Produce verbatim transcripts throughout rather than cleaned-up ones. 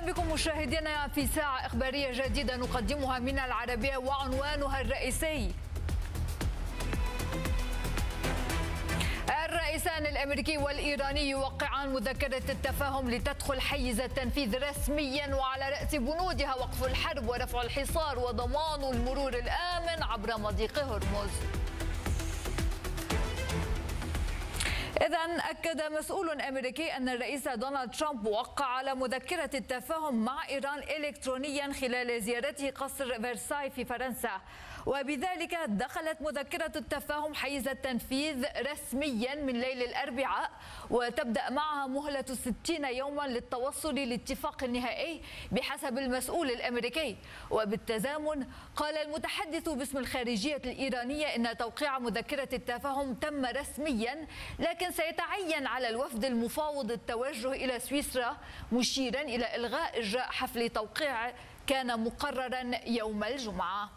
أهلا بكم مشاهدينا في ساعة إخبارية جديدة نقدمها من العربية وعنوانها الرئيسي: الرئيسان الأمريكي والإيراني يوقعان مذكرة التفاهم لتدخل حيز التنفيذ رسميا، وعلى رأس بنودها وقف الحرب ورفع الحصار وضمان المرور الآمن عبر مضيق هرمز. إذن أكد مسؤول أمريكي أن الرئيس دونالد ترامب وقع على مذكرة التفاهم مع إيران إلكترونيا خلال زيارته قصر فرساي في فرنسا، وبذلك دخلت مذكرة التفاهم حيز التنفيذ رسميا من ليل الأربعاء، وتبدأ معها مهلة ستين يوما للتوصل لاتفاق نهائي بحسب المسؤول الأمريكي. وبالتزامن قال المتحدث باسم الخارجية الإيرانية إن توقيع مذكرة التفاهم تم رسميا، لكن سيتعين على الوفد المفاوض التوجه إلى سويسرا، مشيرا إلى إلغاء إجراء حفل توقيع كان مقررا يوم الجمعة.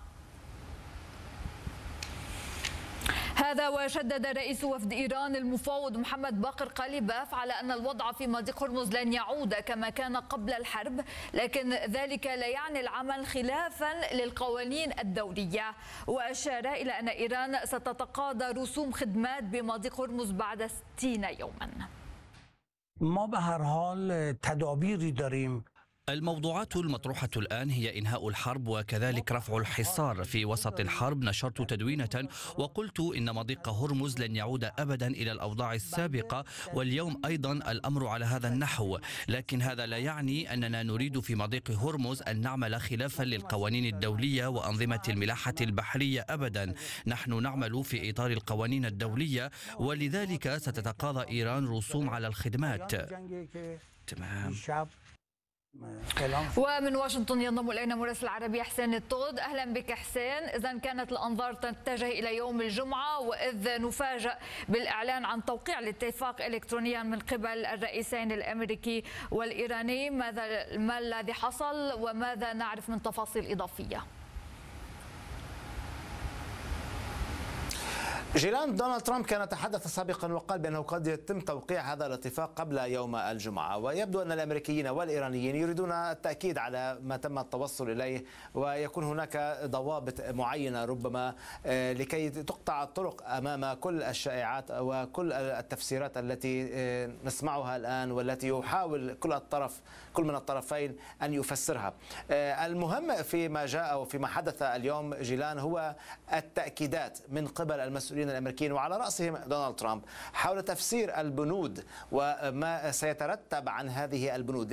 هذا وشدد رئيس وفد إيران المفاوض محمد باقر قاليباف على أن الوضع في مضيق هرمز لن يعود كما كان قبل الحرب، لكن ذلك لا يعني العمل خلافا للقوانين الدولية، وأشار إلى أن إيران ستتقاضى رسوم خدمات بمضيق هرمز بعد ستين يوما. ما به هر حال تدابیری داریم. الموضوعات المطروحة الآن هي إنهاء الحرب وكذلك رفع الحصار. في وسط الحرب نشرت تدوينة وقلت إن مضيق هرمز لن يعود أبدا إلى الأوضاع السابقة، واليوم أيضا الأمر على هذا النحو، لكن هذا لا يعني أننا نريد في مضيق هرمز أن نعمل خلافا للقوانين الدولية وأنظمة الملاحة البحرية أبدا. نحن نعمل في إطار القوانين الدولية، ولذلك ستتقاضى إيران رسوم على الخدمات. تمام. ومن واشنطن ينضم الينا مراسل العربية حسين الطود. اهلا بك حسين. اذا كانت الانظار تتجه الى يوم الجمعه، واذ نفاجأ بالاعلان عن توقيع الاتفاق الكترونيا من قبل الرئيسين الامريكي والايراني، ماذا ما الذي حصل وماذا نعرف من تفاصيل اضافيه؟ جيلان، دونالد ترامب كان تحدث سابقا وقال بأنه قد يتم توقيع هذا الاتفاق قبل يوم الجمعة، ويبدو أن الأمريكيين والإيرانيين يريدون التأكيد على ما تم التوصل إليه، ويكون هناك ضوابط معينة ربما لكي تقطع الطرق أمام كل الشائعات وكل التفسيرات التي نسمعها الآن، والتي يحاول كل الطرف كل من الطرفين أن يفسرها. المهم فيما جاء وفيما حدث اليوم جيلان هو التأكيدات من قبل المسؤولين الأمريكيين وعلى رأسهم دونالد ترامب حول تفسير البنود وما سيترتب عن هذه البنود.